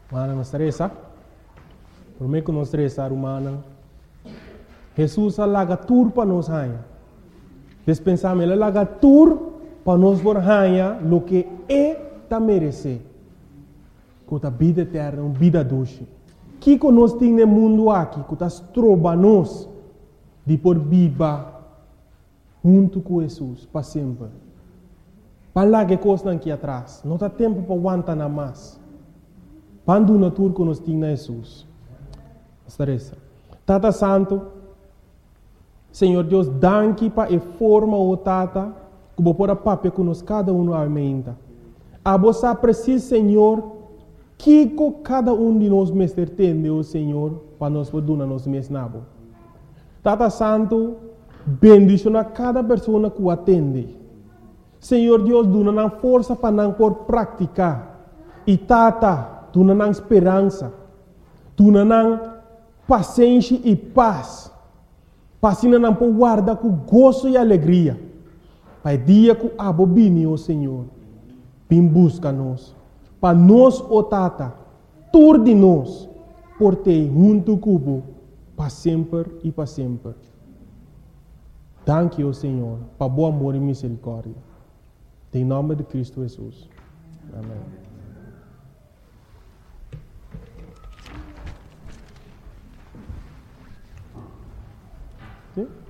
Mana nos stressa. Por mim que nos stressa humana. Jesus alaga tur para nos hanha. Despensamos ele alaga tur para nos por hanha lo que é ta merece. Com a vida eterna, uma vida doce. Que nós temos no mundo aqui, que nós trobamos de por viva junto com Jesus para sempre. Para lá que coisa aqui atrás, não tem tempo para aguentar nada mais. Quando na tour que nós temos Jesus. Estareza. Tata Santo, Senhor Deus, danke para a forma o Tata, que vou pôr a papel que nós cada um aumenta. A você precisa, Senhor, que cada um de nós mestre tende, o Senhor, para nós poder nos mesnabo. Tata Santo, bendiciona cada pessoa que o atende. Senhor Deus, dona força para não por praticar. E Tata, dona esperança. Dona paciência e paz. Passina não por guardar com gozo e alegria. Pai dia que abobine, o Senhor, vem busca nós. Para nós, o Tata, tur de nós, por ter junto cubo, para sempre e para sempre. Danke, o Senhor, para bom amor e misericórdia. Em nome de Cristo Jesus. Amém. Sim?